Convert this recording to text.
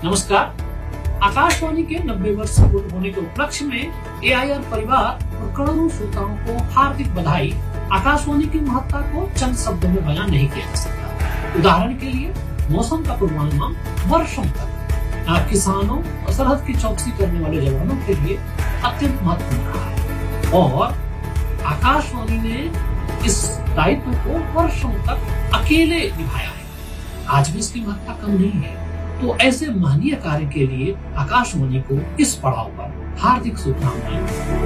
नमस्कार। आकाशवाणी के 90 वर्ष पूर्ण होने के उपलक्ष्य में एआईआर परिवार और करोड़ों श्रोताओं को हार्दिक बधाई। आकाशवाणी की महत्ता को चंद शब्दों में बयान नहीं किया जा सकता। उदाहरण के लिए मौसम का पूर्वानुमान वर्षों तक किसानों और सरहद की चौकसी करने वाले जवानों के लिए अत्यंत महत्वपूर्ण रहा है और आकाशवाणी ने इस दायित्व को वर्षों तक अकेले निभाया है। आज भी इसकी महत्ता कम नहीं है। तो ऐसे महनीय कार्य के लिए आकाशवाणी को इस पड़ाव पर हार्दिक शुभकामनाएं।